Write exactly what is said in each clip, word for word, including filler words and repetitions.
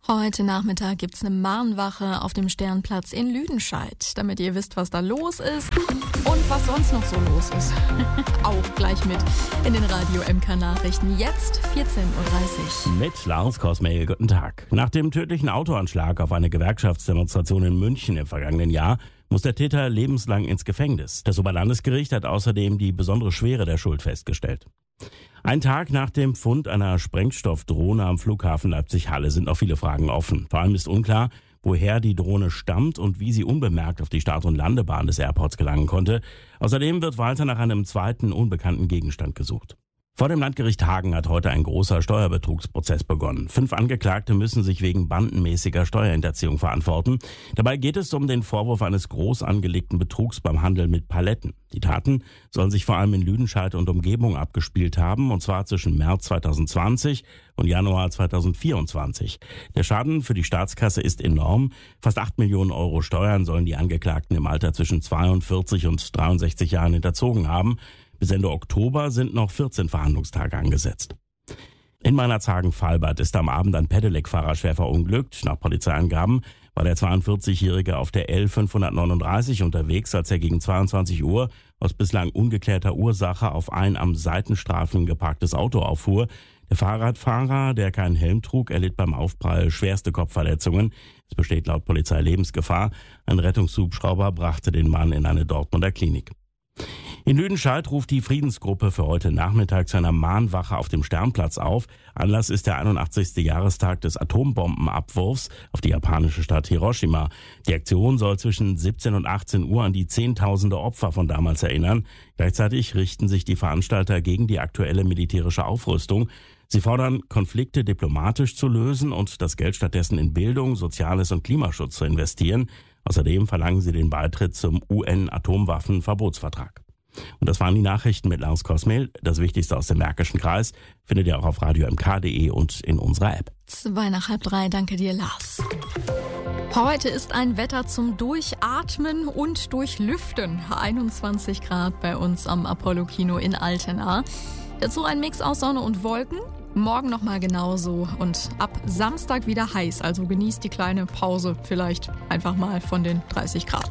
Heute Nachmittag gibt's eine Mahnwache auf dem Sternplatz in Lüdenscheid, damit ihr wisst, was da los ist und was sonst noch so los ist. Auch gleich mit in den Radio M K Nachrichten. Jetzt vierzehn Uhr dreißig. Mit Lars Kosmehl, guten Tag. Nach dem tödlichen Autoanschlag auf eine Gewerkschaftsdemonstration in München im vergangenen Jahr muss der Täter lebenslang ins Gefängnis. Das Oberlandesgericht hat außerdem die besondere Schwere der Schuld festgestellt. Ein Tag nach dem Fund einer Sprengstoffdrohne am Flughafen Leipzig-Halle sind noch viele Fragen offen. Vor allem ist unklar, woher die Drohne stammt und wie sie unbemerkt auf die Start- und Landebahn des Airports gelangen konnte. Außerdem wird weiter nach einem zweiten unbekannten Gegenstand gesucht. Vor dem Landgericht Hagen hat heute ein großer Steuerbetrugsprozess begonnen. Fünf Angeklagte müssen sich wegen bandenmäßiger Steuerhinterziehung verantworten. Dabei geht es um den Vorwurf eines groß angelegten Betrugs beim Handel mit Paletten. Die Taten sollen sich vor allem in Lüdenscheid und Umgebung abgespielt haben, und zwar zwischen März zweitausendzwanzig und Januar zweitausendvierundzwanzig. Der Schaden für die Staatskasse ist enorm. Fast acht Millionen Euro Steuern sollen die Angeklagten im Alter zwischen zweiundvierzig und dreiundsechzig Jahren hinterzogen haben. Bis Ende Oktober sind noch vierzehn Verhandlungstage angesetzt. In Meinerzhagen-Vahlbad ist am Abend ein Pedelec-Fahrer schwer verunglückt. Nach Polizeiangaben war der zweiundvierzig-Jährige auf der L fünfhundertneununddreißig unterwegs, als er gegen zweiundzwanzig Uhr aus bislang ungeklärter Ursache auf ein am Seitenstreifen geparktes Auto auffuhr. Der Fahrradfahrer, der keinen Helm trug, erlitt beim Aufprall schwerste Kopfverletzungen. Es besteht laut Polizei Lebensgefahr. Ein Rettungshubschrauber brachte den Mann in eine Dortmunder Klinik. In Lüdenscheid ruft die Friedensgruppe für heute Nachmittag zu einer Mahnwache auf dem Sternplatz auf. Anlass ist der einundachtzigste Jahrestag des Atombombenabwurfs auf die japanische Stadt Hiroshima. Die Aktion soll zwischen siebzehn und achtzehn Uhr an die Zehntausende Opfer von damals erinnern. Gleichzeitig richten sich die Veranstalter gegen die aktuelle militärische Aufrüstung. Sie fordern, Konflikte diplomatisch zu lösen und das Geld stattdessen in Bildung, Soziales und Klimaschutz zu investieren. Außerdem verlangen sie den Beitritt zum U N-Atomwaffenverbotsvertrag. Und das waren die Nachrichten mit Lars Kosmehl. Das Wichtigste aus dem Märkischen Kreis findet ihr auch auf radio m k punkt d e und in unserer App. Zwei nach halb drei, danke dir, Lars. Heute ist ein Wetter zum Durchatmen und Durchlüften. einundzwanzig Grad bei uns am Apollo-Kino in Altena. Dazu ein Mix aus Sonne und Wolken. Morgen nochmal genauso und ab Samstag wieder heiß. Also genießt die kleine Pause vielleicht einfach mal von den dreißig Grad.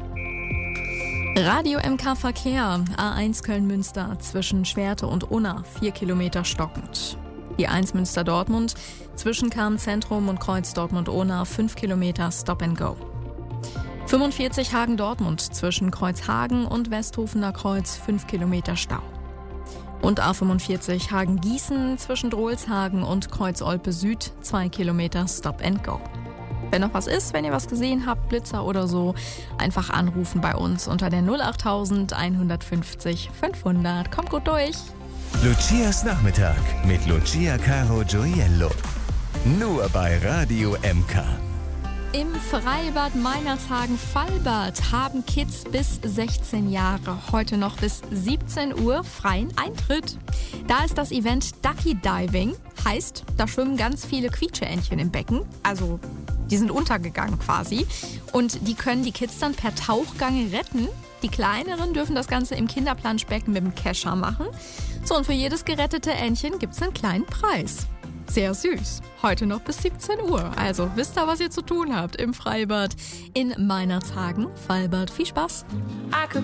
Radio M K Verkehr, A eins Köln-Münster zwischen Schwerte und Unna, vier Kilometer stockend. Die eins Münster-Dortmund zwischen Kahn-Zentrum und Kreuz Dortmund-Unna, fünf Kilometer Stop and Go. fünfundvierzig Hagen-Dortmund zwischen Kreuzhagen und Westhofener Kreuz, fünf Kilometer Stau. Und A fünfundvierzig Hagen-Gießen zwischen Drolshagen und Kreuz-Olpe Süd, zwei Kilometer Stop and Go. Wenn noch was ist, wenn ihr was gesehen habt, Blitzer oder so, einfach anrufen bei uns unter der null acht tausend einhundertfünfzig fünfhundert. Kommt gut durch. Lucias Nachmittag mit Lucia Caro Gioiello. Nur bei Radio M K. Im Freibad Meinerzhagen-Vahlbad haben Kids bis sechzehn Jahre heute noch bis siebzehn Uhr freien Eintritt. Da ist das Event Ducky Diving, heißt, da schwimmen ganz viele Quietscheentchen im Becken, also die sind untergegangen quasi, und die können die Kids dann per Tauchgang retten. Die Kleineren dürfen das Ganze im Kinderplanschbecken mit dem Kescher machen. So, und für jedes gerettete Entchen gibt's einen kleinen Preis. Sehr süß. Heute noch bis siebzehn Uhr. Also wisst ihr, was ihr zu tun habt im Freibad in Meinerzhagen-Vahlbad. Viel Spaß.